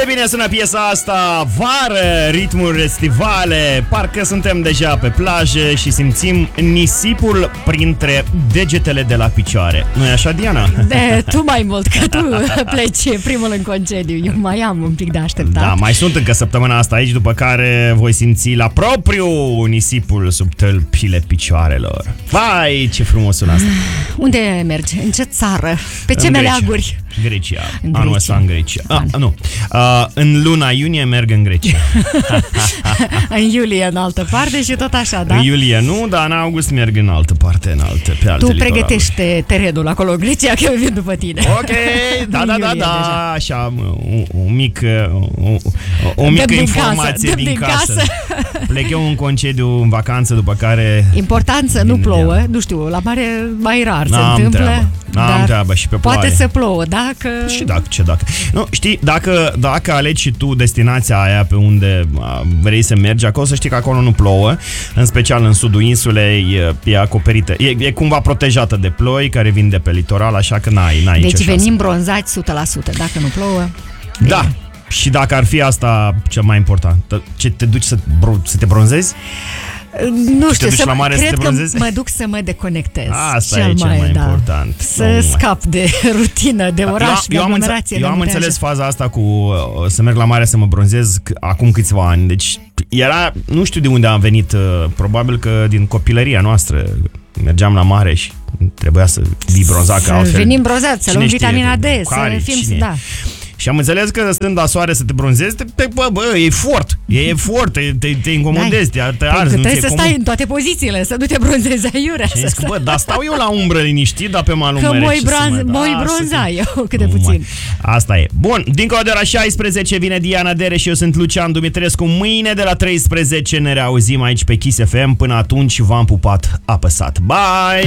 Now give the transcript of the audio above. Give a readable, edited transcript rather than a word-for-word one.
de bine sună piesa asta, vară, ritmuri estivale. Parcă suntem deja pe plajă și simțim nisipul printre degetele de la picioare. Nu-i așa, Diana? Tu mai mult, că tu pleci primul în concediu. Eu mai am un pic de așteptat. Da, mai sunt încă săptămâna asta aici, după care voi simți la propriu nisipul sub tălpile picioarelor. Vai, ce frumos sună asta. Unde mergi? În ce țară? Pe ce meleaguri? Grecia. Anul ăsta în Grecia. Nu. În luna iunie merg în Grecia. În iulie în altă parte și tot așa, da? În iulie nu, dar în august merg în altă parte, pe alte Tu litoraluri. pregătește terenul acolo în Grecia, că eu vin după tine. Ok, da. Așa, o mică informație din casă. Plec eu în concediu, în vacanță, după care... Important să nu plouă, nu știu, la mare mai rar se întâmplă. N-am treabă și pe ploaie. Poate să plouă, dacă... Și dacă. Nu, știi, dacă alegi și tu destinația aia pe unde vrei să mergi, acolo să știi că acolo nu plouă, în special în sudul insulei e acoperită. E cumva protejată de ploi care vin de pe litoral, așa că n-ai deci nicio șansă. venim bronzați 100%, dacă nu plouă. Da. Și dacă ar fi asta cel mai important, ce te duci să te bronzezi? Nu știu, la mare cred să te că bronzezi? mă duc să mă deconectez. Asta e cel mai important. Să scap de rutină, de oraș, de aglomerație. Eu am înțeles faza asta cu să merg la mare să mă bronzez acum câțiva ani. Deci era, nu știu de unde am venit, probabil că din copilăria noastră. Mergeam la mare și trebuia să vii bronzat, că altfel... venim bronzați, să luăm vitamina D, să fim... Da. Și am înțeles că stând la soare să te bronzezi, e efort, te incomodezi, te arzi. Trebuie să stai în toate pozițiile, să nu te bronzezi aiurea. Și zic, dar stau eu la umbră liniștit, dar pe malul că mere. Moi bronza eu, cât de puțin. Asta e. Bun, dincolo de ora 16 vine Diana Dere și eu sunt Lucian Dumitrescu. Mâine de la 13 ne reauzim aici pe Kiss FM. Până atunci v-am pupat apăsat. Bye!